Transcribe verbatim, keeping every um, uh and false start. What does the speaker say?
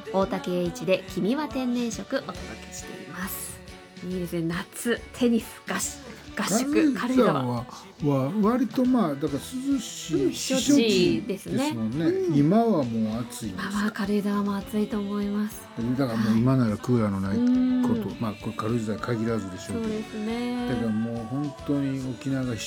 大竹栄一で君は天然色お届けしています。いいですね、夏テニス合宿合宿軽井沢はは割とまあだから涼しい、 うん、避暑地ですね。 ですもんね、 うん、 今はもう暑いんですか。 今は軽井沢も暑いと思います。 だからもう今ならクーラーのないこと、 うん、 まあこれ軽井沢に限らずでしょうけど、 そうですね。 だからもう本当に沖縄が避